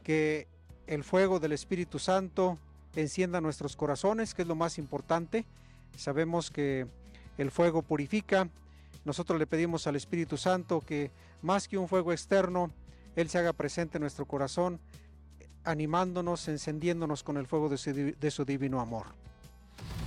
que el fuego del Espíritu Santo encienda nuestros corazones, que es lo más importante. Sabemos que el fuego purifica. Nosotros le pedimos al Espíritu Santo que más que un fuego externo, Él se haga presente en nuestro corazón, animándonos, encendiéndonos con el fuego de su divino amor.